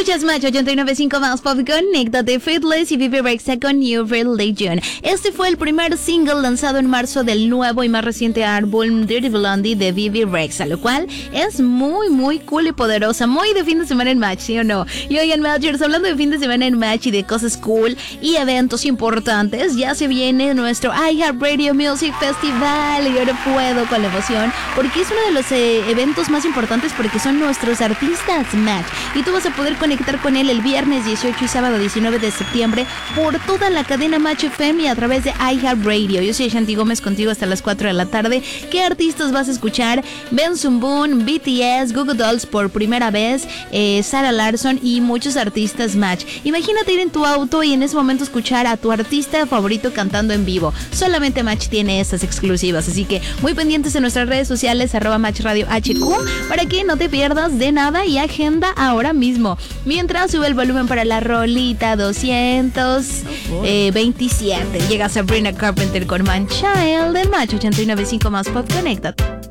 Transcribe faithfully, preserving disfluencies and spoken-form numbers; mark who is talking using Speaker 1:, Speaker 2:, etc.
Speaker 1: Escuchas Match ochenta y nueve punto cinco más Pop, conéctate, Faithless y Vivi Rexha con New Religion. Este fue el primer single lanzado en marzo del nuevo y más reciente álbum Dirty Blondie de Vivi Rexha, lo cual es muy muy cool y poderosa, muy de fin de semana en Match, ¿sí o no? Y oigan, Matchers, hablando de fin de semana en Match y de cosas cool y eventos importantes, ya se viene nuestro iHeartRadio Music Festival y yo no puedo con la emoción porque es uno de los eh, eventos más importantes porque son nuestros artistas Match y tú vas a poder conectar con él el viernes dieciocho y sábado diecinueve de septiembre por toda la cadena Match F M y a través de iHeartRadio. Yo soy Shanti Gómez contigo hasta las cuatro de la tarde. ¿Qué artistas vas a escuchar? Benson Boone, B T S, Goo Goo Dolls por primera vez, eh, Sarah Larsson y muchos artistas Match. Imagínate ir en tu auto y en ese momento escuchar a tu artista favorito cantando en vivo. Solamente Match tiene esas exclusivas, así que muy pendientes en nuestras redes sociales arroba Match Radio H Q para que no te pierdas de nada y agenda ahora mismo. Mientras sube el volumen para la rolita doscientos veintisiete. Llega Sabrina Carpenter con Man Child en Match ochenta y nueve punto cinco más Pop. Conéctate.